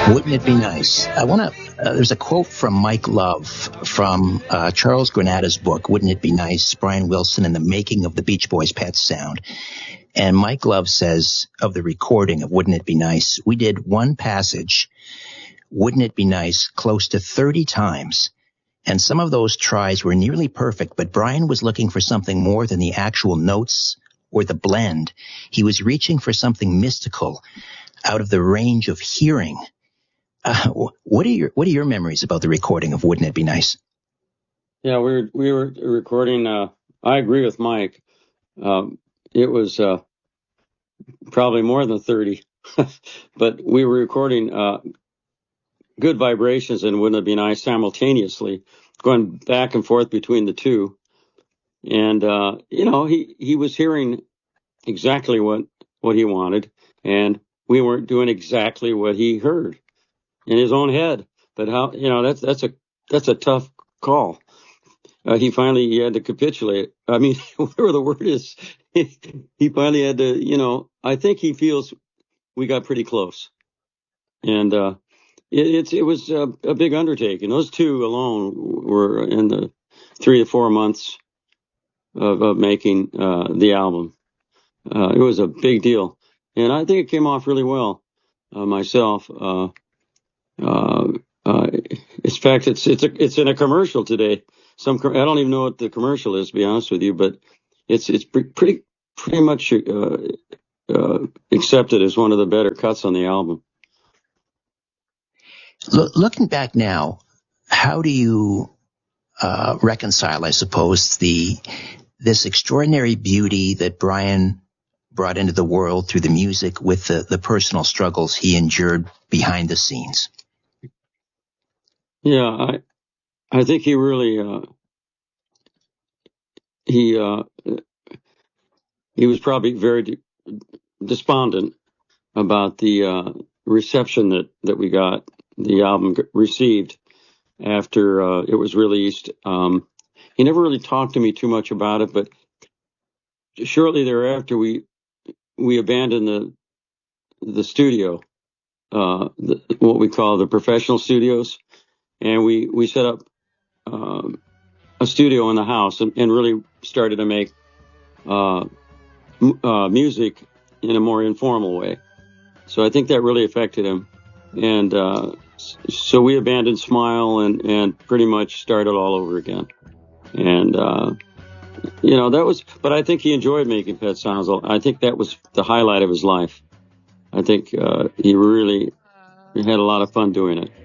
Wouldn't it be nice? There's a quote from Mike Love from Charles Granada's book, Wouldn't It Be Nice? Brian Wilson and the Making of the Beach Boys' Pet Sound. And Mike Love says of the recording of Wouldn't It Be Nice, we did one passage, Wouldn't It Be Nice, close to 30 times. And some of those tries were nearly perfect, but Brian was looking for something more than the actual notes or the blend. He was reaching for something mystical out of the range of hearing. What are your memories about the recording of Wouldn't It Be Nice? Yeah, we were recording. I agree with Mike. It was probably more than 30, but we were recording Good Vibrations and Wouldn't It Be Nice simultaneously, going back and forth between the two. And he was hearing exactly what he wanted, and we weren't doing exactly what he heard in his own head. But how, that's a tough call. He had to capitulate. I mean, whatever the word is, he finally had to, I think he feels we got pretty close. And it was a big undertaking. Those two alone were in the 3 to 4 months of making the album. It was a big deal. And I think it came off really well myself. In fact, it's in a commercial today. I don't even know what the commercial is, to be honest with you, but it's pretty much accepted as one of the better cuts on the album. Looking back now, how do you reconcile, I suppose, this extraordinary beauty that Brian brought into the world through the music with the personal struggles he endured behind the scenes? Yeah, I think he really he was probably very despondent about the reception that we got, the album received after it was released. He never really talked to me too much about it, but shortly thereafter we abandoned the studio, what we call the professional studios. And we set up a studio in the house and really started to make music in a more informal way. So I think that really affected him. And so we abandoned Smile and pretty much started all over again. And, that was, but I think he enjoyed making Pet Sounds. I think that was the highlight of his life. I think he really had a lot of fun doing it.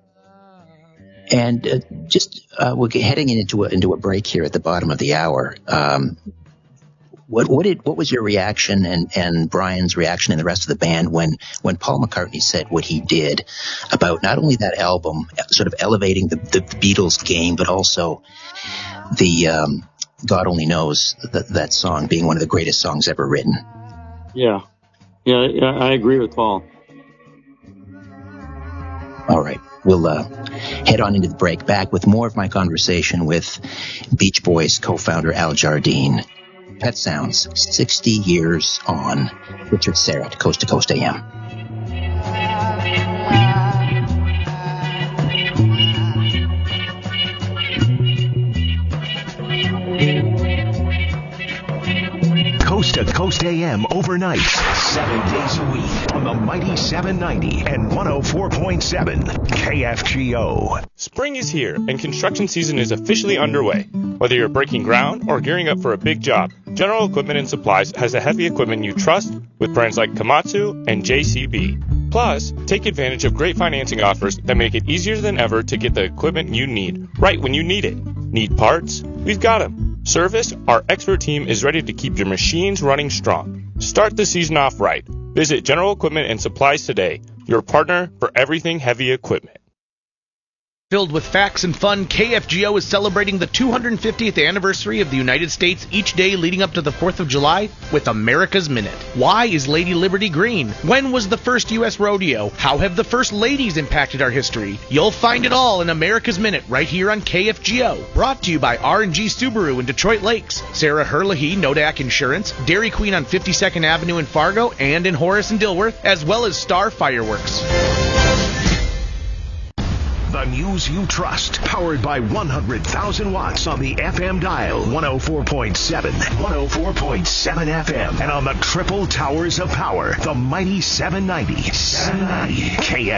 And we're heading into a break here at the bottom of the hour. What was your reaction and Brian's reaction and the rest of the band when Paul McCartney said what he did about not only that album sort of elevating the Beatles game, but also the God Only Knows that song being one of the greatest songs ever written? Yeah, I agree with Paul. All right. We'll head on into the break, back with more of my conversation with Beach Boys co-founder Al Jardine. Pet Sounds, 60 years on. Richard Syrett, Coast to Coast AM. Coast to Coast AM overnight, 7 days a week on the mighty 790 and 104.7 KFGO. Spring is here and construction season is officially underway. Whether you're breaking ground or gearing up for a big job, General Equipment and Supplies has the heavy equipment you trust with brands like Komatsu and JCB. Plus, take advantage of great financing offers that make it easier than ever to get the equipment you need right when you need it. Need parts? We've got them. Service? Our expert team is ready to keep your machines running strong. Start the season off right. Visit General Equipment and Supplies today, your partner for everything heavy equipment. Filled with facts and fun, KFGO is celebrating the 250th anniversary of the United States each day leading up to the 4th of July with America's Minute. Why is Lady Liberty green? When was the first U.S. rodeo? How have the first ladies impacted our history? You'll find it all in America's Minute right here on KFGO. Brought to you by R&G Subaru in Detroit Lakes, Sarah Herlihy, Nodak Insurance, Dairy Queen on 52nd Avenue in Fargo and in Horace and Dilworth, as well as Star Fireworks. The news you trust. Powered by 100,000 watts on the FM dial. 104.7. 104.7 FM. And on the triple towers of power. The mighty 790. 790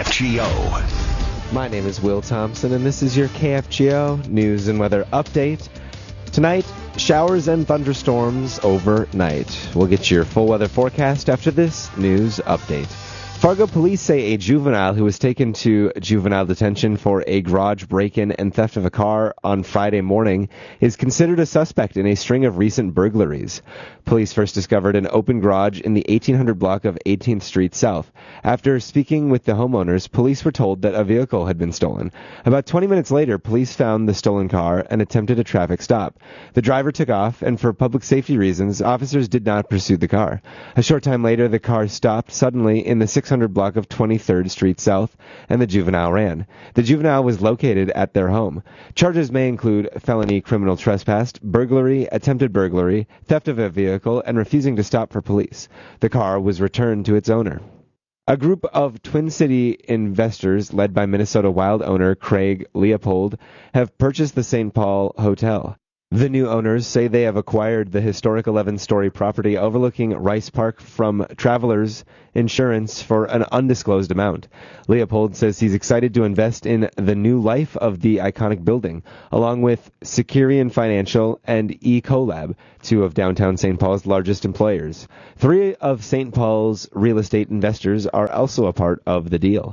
KFGO. My name is Will Thompson, and this is your KFGO News and Weather Update. Tonight, showers and thunderstorms overnight. We'll get your full weather forecast after this news update. Fargo police say a juvenile who was taken to juvenile detention for a garage break-in and theft of a car on Friday morning is considered a suspect in a string of recent burglaries. Police first discovered an open garage in the 1800 block of 18th Street South. After speaking with the homeowners, police were told that a vehicle had been stolen. About 20 minutes later, police found the stolen car and attempted a traffic stop. The driver took off, and for public safety reasons, officers did not pursue the car. A short time later, the car stopped suddenly in the 600 block of 23rd Street South, and the juvenile ran. The juvenile was located at their home. Charges may include felony criminal trespass, burglary, attempted burglary, theft of a vehicle, and refusing to stop for police. The car was returned to its owner. A group of Twin City investors, led by Minnesota Wild owner Craig Leopold, have purchased the St. Paul Hotel. The new owners say they have acquired the historic 11-story property overlooking Rice Park from Travelers Insurance for an undisclosed amount. Leopold says he's excited to invest in the new life of the iconic building, along with Securian Financial and Ecolab, two of downtown St. Paul's largest employers. 3 of St. Paul's real estate investors are also a part of the deal.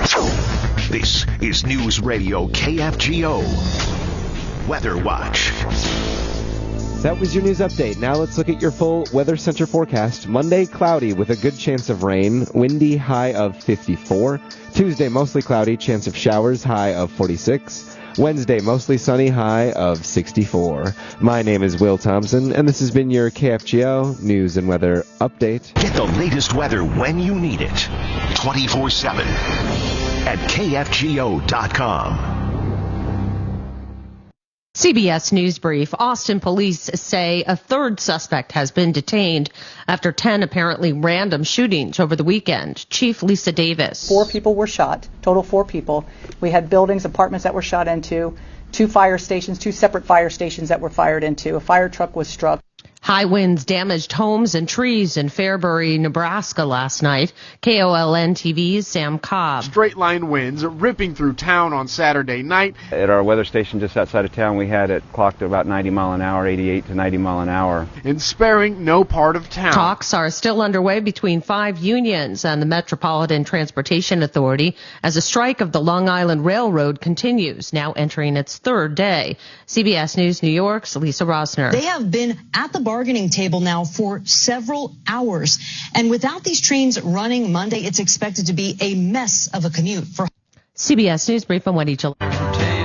This is News Radio KFGO. Weather Watch. That was your news update. Now let's look at your full Weather Center forecast. Monday, cloudy with a good chance of rain, windy, high of 54. Tuesday, mostly cloudy, chance of showers, high of 46. Wednesday, mostly sunny, high of 64. My name is Will Thompson, and this has been your KFGO News and Weather Update. Get the latest weather when you need it. 24/7 at KFGO.com. CBS News Brief. Austin police say a third suspect has been detained after 10 apparently random shootings over the weekend. Chief Lisa Davis. 4 people were shot, total 4 people. We had buildings, apartments that were shot into, 2 fire stations, 2 separate fire stations that were fired into. A fire truck was struck. High winds damaged homes and trees in Fairbury, Nebraska last night. KOLN TV's Sam Cobb. Straight line winds ripping through town on Saturday night. At our weather station just outside of town, we had it clocked at about 90 mile an hour, 88 to 90 mile an hour. And sparing no part of town. Talks are still underway between 5 unions and the Metropolitan Transportation Authority as a strike of the Long Island Railroad continues, now entering its 3rd day. CBS News New York's Lisa Rosner. They have been at the bargaining table now for several hours. And without these trains running Monday, it's expected to be a mess of a commute for CBS News Brief. I'm Wendy Gillette.